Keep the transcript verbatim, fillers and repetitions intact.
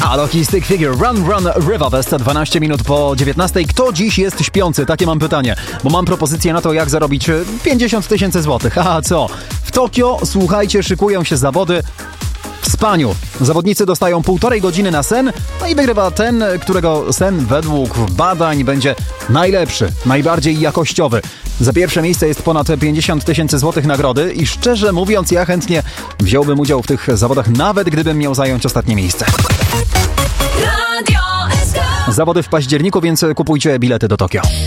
Rihanna, Loki Stick Figure, Run Run River West, dwanaście minut po dziewiętnastej. Kto dziś jest śpiący? Takie mam pytanie, bo mam propozycję na to, jak zarobić pięćdziesiąt tysięcy złotych. A co? W Tokio, słuchajcie, szykują się zawody w spaniu. Zawodnicy dostają półtorej godziny na sen, no i wygrywa ten, którego sen według badań będzie najlepszy, najbardziej jakościowy. Za pierwsze miejsce jest ponad pięćdziesiąt tysięcy złotych nagrody i szczerze mówiąc, ja chętnie wziąłbym udział w tych zawodach, nawet gdybym miał zająć ostatnie miejsce. Zawody w październiku, więc kupujcie bilety do Tokio.